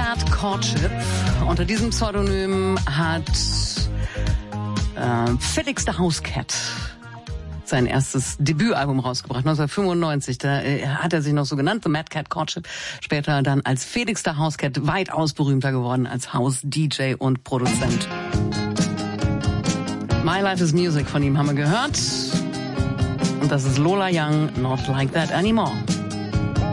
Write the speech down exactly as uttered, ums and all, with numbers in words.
Cat Courtship. Unter diesem Pseudonym hat äh, Felix the Housecat sein erstes Debütalbum rausgebracht, neunzehnhundertfünfundneunzig. Da äh, hat er sich noch so genannt, The Mad Cat Courtship. Später dann als Felix the Housecat weitaus berühmter geworden als House-D J und Produzent. My Life is Music von ihm haben wir gehört. Und das ist Lola Young, Not Like That Anymore.